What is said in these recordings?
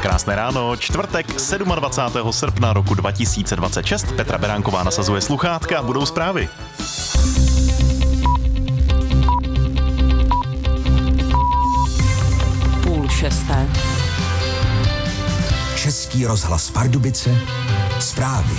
Krásné ráno, čtvrtek 27. srpna roku 2026. Petra Beránková nasazuje sluchátka a budou zprávy. Půl šesté. Český rozhlas Pardubice, zprávy.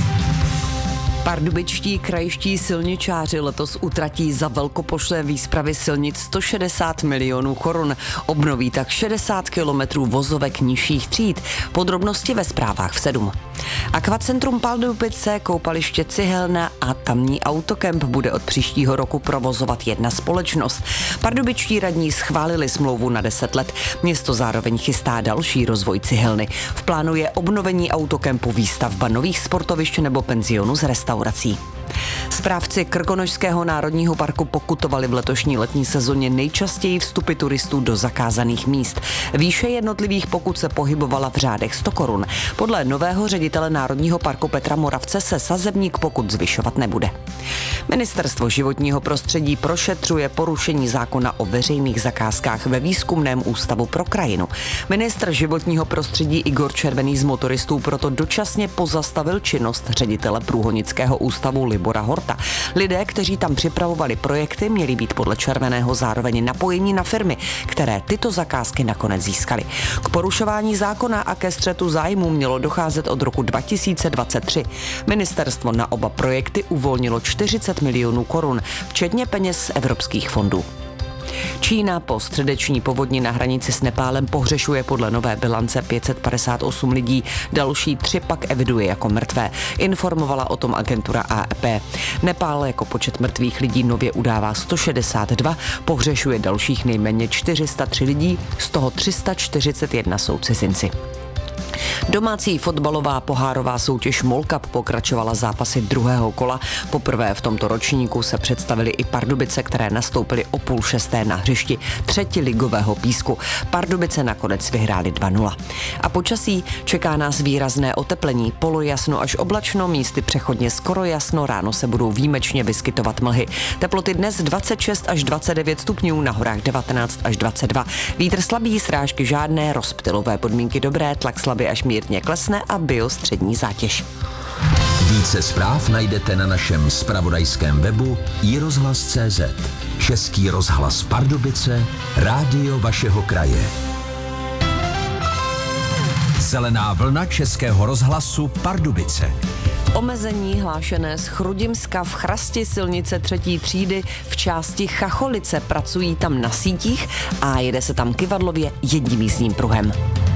Pardubičtí krajští silničáři letos utratí za velkopošlé výspravy silnic 160 milionů korun. Obnoví tak 60 kilometrů vozovek nižších tříd. Podrobnosti ve zprávách v 7. Akvacentrum Pardubice, koupaliště Cihelna a tamní autokemp bude od příštího roku provozovat jedna společnost. Pardubičtí radní schválili smlouvu na 10 let. Město zároveň chystá další rozvoj cihelny. V plánu je obnovení autokempu, výstavba nových sportovišť nebo penzionu s restaurací. Správci Krkonošského národního parku pokutovali v letošní letní sezóně nejčastěji vstupy turistů do zakázaných míst. Výše jednotlivých pokut se pohybovala v řádech 100 korun. Podle nového ředitele Národního parku Petra Moravce se sazebník pokut zvyšovat nebude. Ministerstvo životního prostředí prošetřuje porušení zákona o veřejných zakázkách ve Výzkumném ústavu pro krajinu. Ministr životního prostředí Igor Červený z motoristů proto dočasně pozastavil činnost ředitele Průhonického ústavu Libora Horta. Lidé, kteří tam připravovali projekty, měli být podle Červeného zároveň napojení na firmy, které tyto zakázky nakonec získaly. K porušování zákona a ke střetu zájmů mělo docházet od roku 2023. Ministerstvo na oba projekty uvolnilo 40 milionů korun, včetně peněz z evropských fondů. Čína po středeční povodni na hranici s Nepálem pohřešuje podle nové bilance 558 lidí, další 3 pak eviduje jako mrtvé. Informovala o tom agentura AEP. Nepál jako počet mrtvých lidí nově udává 162, pohřešuje dalších nejméně 403 lidí, z toho 341 jsou cizinci. Domácí fotbalová pohárová soutěž MOL Cup pokračovala zápasy druhého kola. Poprvé v tomto ročníku se představily i Pardubice, které nastoupily o 5:30 na hřišti třetiligového písku. Pardubice nakonec vyhrály 2-0. A počasí čeká nás výrazné oteplení. Polojasno až oblačno, místy přechodně skoro jasno, ráno se budou výjimečně vyskytovat mlhy. Teploty dnes 26 až 29 stupňů, na horách 19 až 22. Vítr slabý, srážky žádné, rozptylové podmínky dobré, tlak slabý až mírně klesne a biostřední zátěž. Více zpráv najdete na našem zpravodajském webu iRozhlas.cz. Český rozhlas Pardubice, rádio vašeho kraje. Zelená vlna Českého rozhlasu Pardubice. Omezení hlášené z Chrudimska v Chrasti silnice 3. třídy v části Chacholice. Pracují tam na sítích a jede se tam kyvadlově jedním jízdním pruhem.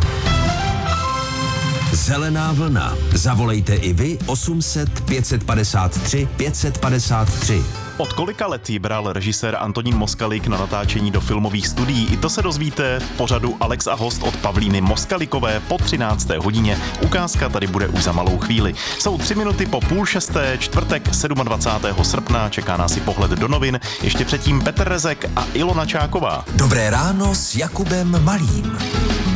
Zelená vlna. Zavolejte i vy 800 553 553. Od kolika let ji bral režisér Antonín Moskalík na natáčení do filmových studií? I to se dozvíte v pořadu Alex a host od Pavlíny Moskalikové po 13. hodině. Ukázka tady bude už za malou chvíli. Jsou 3 minuty po 5:30, čtvrtek 27. srpna. Čeká nás i pohled do novin. Ještě předtím Petr Rezek a Ilona Čáková. Dobré ráno s Jakubem Malým.